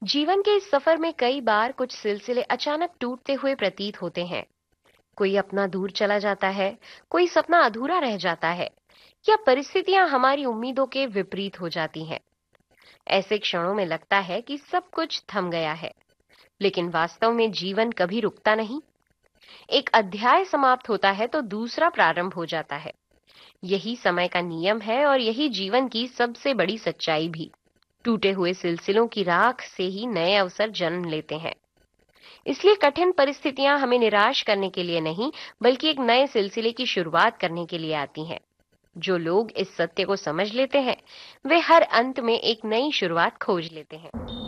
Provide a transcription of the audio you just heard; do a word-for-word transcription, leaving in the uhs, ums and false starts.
जीवन के इस सफर में कई बार कुछ सिलसिले अचानक टूटते हुए प्रतीत होते हैं। कोई अपना दूर चला जाता है, कोई सपना अधूरा रह जाता है, या परिस्थितियां हमारी उम्मीदों के विपरीत हो जाती हैं। ऐसे क्षणों में लगता है कि सब कुछ थम गया है, लेकिन वास्तव में जीवन कभी रुकता नहीं। एक अध्याय समाप्त होता है तो दूसरा प्रारंभ हो जाता है। यही समय का नियम है और यही जीवन की सबसे बड़ी सच्चाई भी। टूटे हुए सिलसिलों की राख से ही नए अवसर जन्म लेते हैं। इसलिए कठिन परिस्थितियां हमें निराश करने के लिए नहीं, बल्कि एक नए सिलसिले की शुरुआत करने के लिए आती हैं। जो लोग इस सत्य को समझ लेते हैं, वे हर अंत में एक नई शुरुआत खोज लेते हैं।